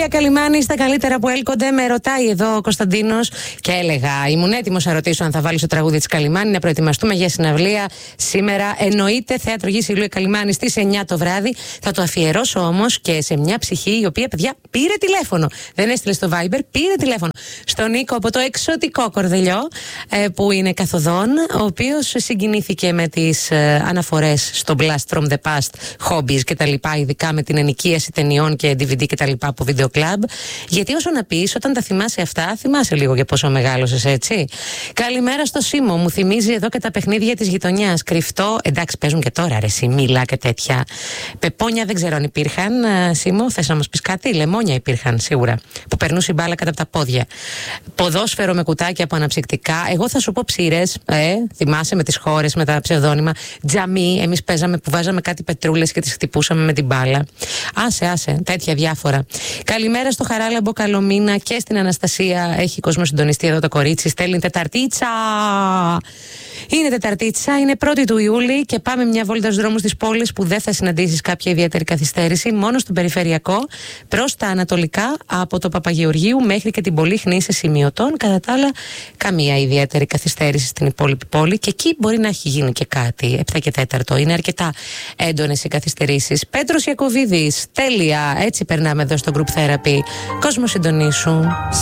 Ιουλία Καλυμάνη, στα καλύτερα που έλκονται. Με ρωτάει εδώ ο Κωνσταντίνος και έλεγα: ήμουν έτοιμος να ρωτήσω αν θα βάλει το τραγούδι της Καλυμάνη, να προετοιμαστούμε για συναυλία σήμερα. Εννοείται, Θέατρο Γης Ιουλία Καλυμάνη στις 9 το βράδυ. Θα το αφιερώσω όμως και σε μια ψυχή η οποία, παιδιά, πήρε τηλέφωνο. Δεν έστειλε στο Viber, πήρε τηλέφωνο. Στον Νίκο από το εξωτικό Κορδελιό, που είναι καθοδόν, ο οποίος συγκινήθηκε με τις αναφορές στο Blast from the Past, hobbies κτλ. Ειδικά με την ενοικίαση ταινιών και DVD κτλ. Από Video Club. Γιατί όσο να πεις, όταν τα θυμάσαι αυτά, θυμάσαι λίγο για πόσο μεγάλωσες, έτσι. Καλημέρα στο Σίμω. Μου θυμίζει εδώ και τα παιχνίδια της γειτονιάς. Κρυφτό, εντάξει, παίζουν και τώρα, ρε, Σιμίλα και τέτοια. Πεπόνια δεν ξέρω αν υπήρχαν. Σίμω, θες να μας πεις κάτι? Λεμόνια υπήρχαν σίγουρα. Που περνούσε η μπάλα κατά από τα πόδια. Ποδόσφαιρο με κουτάκια από αναψυκτικά. Εγώ θα σου πω ψήρες. Θυμάσαι με τις χώρες, με τα ψευδόνυμα. Τζαμί, εμείς παίζαμε που βάζαμε κάτι πετρούλες και τις χτυπούσαμε με την μπάλα. Άσε, τέτοια διάφορα. Καλημέρα στο Χαράλαμπο Καλομίνα και στην Αναστασία. Έχει κόσμο συντονιστεί εδώ το κορίτσι. Στέλνει Τεταρτίτσα. Είναι Τεταρτίτσα, είναι 1η του Ιούλη και πάμε μια βόλτα στους δρόμους της πόλης που δεν θα συναντήσεις κάποια ιδιαίτερη καθυστέρηση. Μόνο στον περιφερειακό, προς τα ανατολικά, από το Παπαγεωργίου μέχρι και την Πολύχνη σε σημειωτών. Κατά τα άλλα, καμία ιδιαίτερη καθυστέρηση στην υπόλοιπη πόλη και εκεί μπορεί να έχει γίνει και κάτι. 7 και 4. Είναι αρκετά έντονες οι καθυστερήσεις. Πέτρος Ιακωβίδης, τέλεια. Έτσι περνάμε εδώ στο Group Therapy. Κόσμο συντονίσου.